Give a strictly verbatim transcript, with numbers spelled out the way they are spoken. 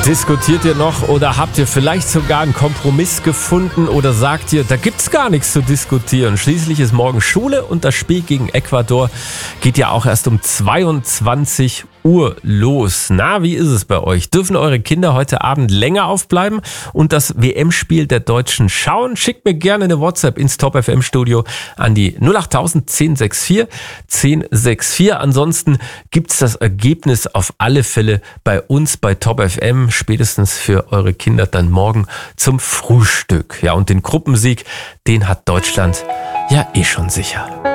Diskutiert ihr noch oder habt ihr vielleicht sogar einen Kompromiss gefunden oder sagt ihr, da gibt's gar nichts zu diskutieren? Schließlich ist morgen Schule und das Spiel gegen Ecuador geht ja auch erst um zweiundzwanzig Uhr los. Na, wie ist es bei euch? Dürfen eure Kinder heute Abend länger aufbleiben und das W M-Spiel der Deutschen schauen? Schickt mir gerne eine WhatsApp ins Top F M Studio an die null acht tausend zehn sechs vier zehn sechs vier. Ansonsten gibt's das Ergebnis auf alle Fälle bei uns bei Top F M, spätestens für eure Kinder dann morgen zum Frühstück. Ja, und den Gruppensieg, den hat Deutschland ja eh schon sicher.